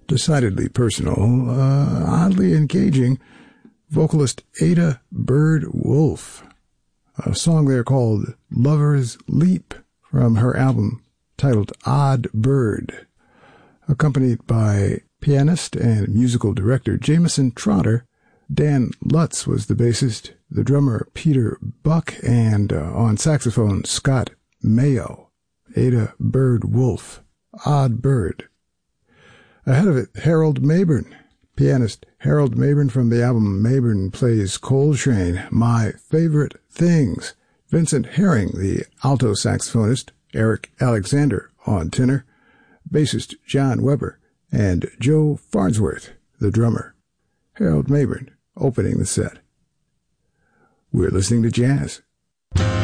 decidedly personal, oddly engaging, vocalist Ada Bird Wolf. A song there called Lover's Leap from her album titled Odd Bird, accompanied by pianist and musical director Jameson Trotter. Dan Lutz was the bassist, the drummer Peter Buck, and on saxophone Scott Mayo. Ada Bird Wolf, Odd Bird. Ahead of it, Harold Mabern, pianist Harold Mabern from the album Mabern Plays Coltrane, My Favorite Things. Vincent Herring, the alto saxophonist, Eric Alexander on tenor, bassist John Weber, and Joe Farnsworth, the drummer. Harold Mabern opening the set. We're listening to jazz